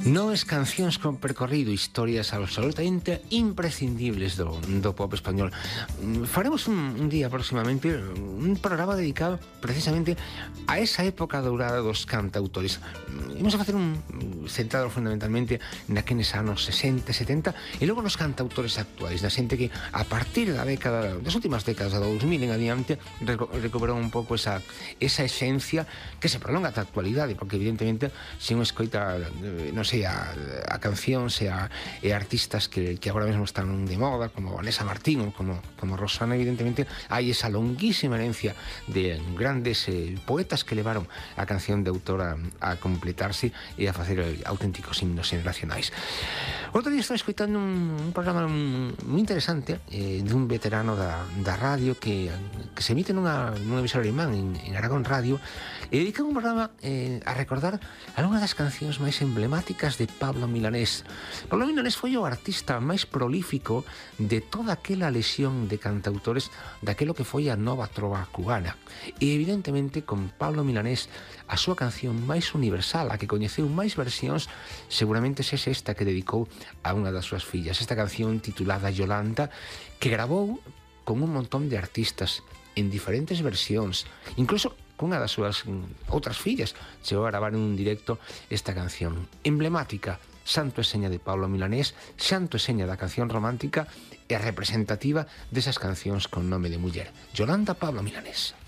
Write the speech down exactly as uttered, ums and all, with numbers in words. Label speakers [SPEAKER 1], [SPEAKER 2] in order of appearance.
[SPEAKER 1] Novas cancións con percorrido, historias absolutamente imprescindibles do, do pop español. Faremos un, un día próximamente un programa dedicado precisamente a esa época dourada dos cantautores. Imos a facer un centrado fundamentalmente naqueles anos sesenta, setenta e logo nos cantautores actuais, da xente que a partir da década, das últimas décadas, da dos mil en adiante, reco recuperou un pouco esa, esa esencia que se prolonga ata a actualidade, porque evidentemente se un escoita, non sei, a, a canción, se a, e artistas que, que agora mesmo están de moda, como Vanessa Martín ou como, como Rosana, evidentemente hai esa longuísima herencia de grandes eh, poetas que levaron a canción de autora a completarse e a facer auténticos himnos generacionais. Outro día estaba escoitando un, un programa moi interesante eh, dun veterano da, da radio que, que se emite nunha, nunha emisora alemán en, en Aragón Radio, e dedica un programa eh, a recordar algunhas das cancións máis emblemáticas de Pablo Milanés. Pablo Milanés foi o artista máis prolífico de toda aquela lesión de cantautores daquelo que foi a nova trova cubana. E evidentemente con Pablo Milanés a súa canción máis universal, a que coñeceu máis versións, seguramente é esta que dedicou a unha das súas fillas, esta canción titulada Yolanda, que grabou con un montón de artistas en diferentes versións, incluso cunha das súas outras fillas chegou a gravar en un directo esta canción emblemática, santo e seña de Pablo Milanés, santo e seña da canción romántica e representativa desas cancións con nome de muller. Yolanda, Pablo Milanés.